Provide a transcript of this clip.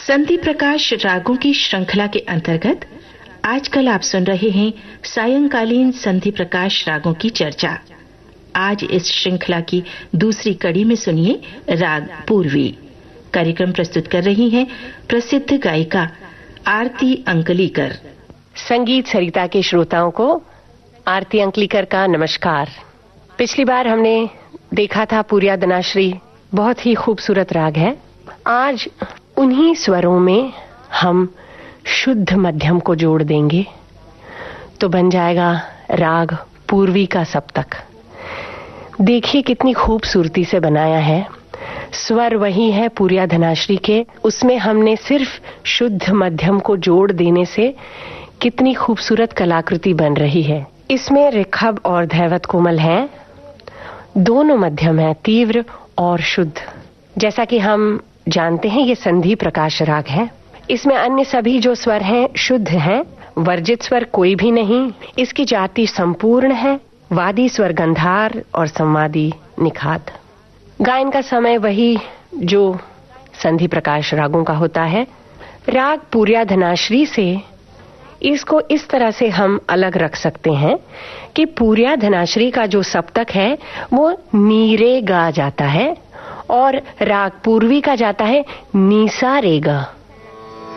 संधि प्रकाश रागों की श्रृंखला के अंतर्गत आजकल आप सुन रहे हैं सायंकालीन संधि प्रकाश रागों की चर्चा। आज इस श्रृंखला की दूसरी कड़ी में सुनिए राग पूर्वी। कार्यक्रम प्रस्तुत कर रही हैं प्रसिद्ध गायिका आरती अंकलीकर। संगीत सरिता के श्रोताओं को आरती अंकलीकर का नमस्कार। पिछली बार हमने देखा था पूर्या धनाश्री, बहुत ही खूबसूरत राग है। आज उन्हीं स्वरों में हम शुद्ध मध्यम को जोड़ देंगे तो बन जाएगा राग पूर्वी का सप्तक। देखिए कितनी खूबसूरती से बनाया है। स्वर वही है पूर्या धनाश्री के, उसमें हमने सिर्फ शुद्ध मध्यम को जोड़ देने से कितनी खूबसूरत कलाकृति बन रही है। इसमें ऋखभ और धैवत कोमल हैं, दोनों मध्यम है, तीव्र और शुद्ध। जैसा कि हम जानते हैं ये संधि प्रकाश राग है। इसमें अन्य सभी जो स्वर हैं शुद्ध हैं, वर्जित स्वर कोई भी नहीं। इसकी जाति संपूर्ण है, वादी स्वर गंधार और संवादी निखात। गायन का समय वही जो संधि प्रकाश रागों का होता है। राग पूर्या धनाश्री से इसको इस तरह से हम अलग रख सकते हैं कि पूर्या धनाश्री का जो सप्तक है वो नीरे गा जाता है और राग पूर्वी का जाता है नीसा रेगा।